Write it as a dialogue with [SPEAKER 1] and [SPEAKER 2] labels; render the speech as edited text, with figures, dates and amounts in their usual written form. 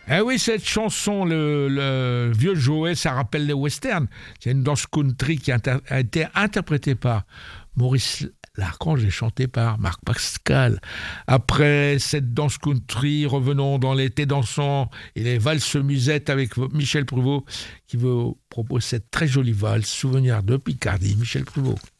[SPEAKER 1] Eh oui, cette chanson, le vieux Joël, ça rappelle les westerns. C'est une danse country qui a été interprétée par Maurice Larchange et chantée par Marc Pascal. Après cette danse country, revenons dans l'été dansant et les valses musettes avec Michel Pruvot qui vous propose cette très jolie valse, Souvenir de Picardie. Michel Pruvot.